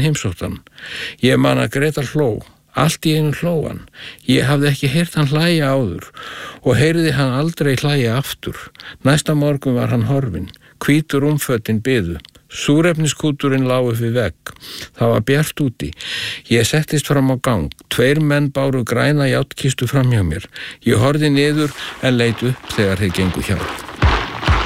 heimsótt hann. Ég man að Grétar hló. Allt í einu hló hann. Ég hafði ekki heyrt hann hlæja áður og heyrði hann aldrei hlæja aftur. Næsta morgun var hann horfinn. Hvítu rúmfötin biðu. Súrefniskúturinn lá upp við vegg. Það var bjart úti. Ég settist fram á gang. 2 menn báru græna járnkistu fram hjá mér. Ég horfði niður en leit upp þegar þeir gengu hjá.